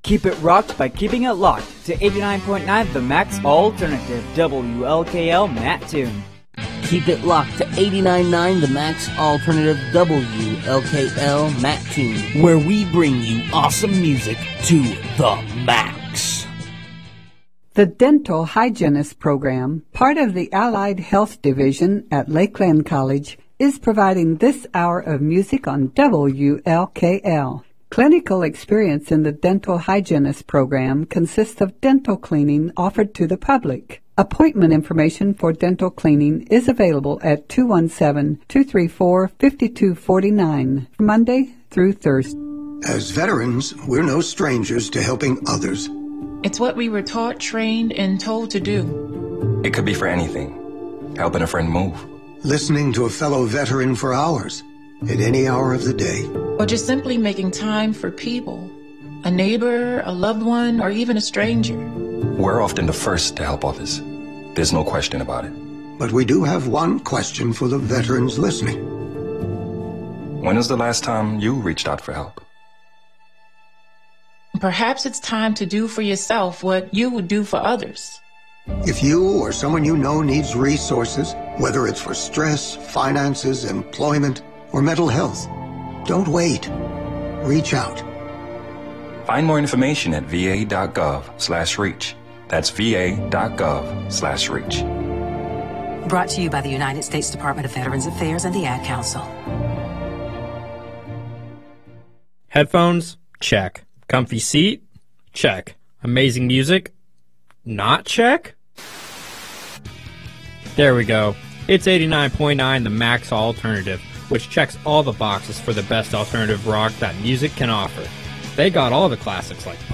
Keep it rocked by keeping it locked to 89.9 The Max Alternative, WLKL Mattoon. Keep it locked to 89.9 The Max Alternative, WLKL Mattoon, where we bring you awesome music to the max. The Dental Hygienist Program, part of the Allied Health Division at Lakeland College, is providing this hour of music on WLKL. Clinical experience in the Dental Hygienist Program consists of dental cleaning offered to the public. Appointment information for dental cleaning is available at 217-234-5249, Monday through Thursday. As veterans, we're no strangers to helping others. It's what we were taught, trained, and told to do. It could be for anything. Helping a friend move. Listening to a fellow veteran for hours, at any hour of the day. Or just simply making time for people. A neighbor, a loved one, or even a stranger. We're often the first to help others. There's no question about it. But we do have one question for the veterans listening. When was the last time you reached out for help? Perhaps it's time to do for yourself what you would do for others. If you or someone you know needs resources, whether it's for stress, finances, employment, or mental health, don't wait. Reach out. Find more information at va.gov/reach. That's va.gov/reach. Brought to you by the United States Department of Veterans Affairs and the Ad Council. Headphones? Check. Comfy seat? Check. Amazing music? Not check? There we go. It's 89.9 The Max Alternative, which checks all the boxes for the best alternative rock that music can offer. They got all the classics like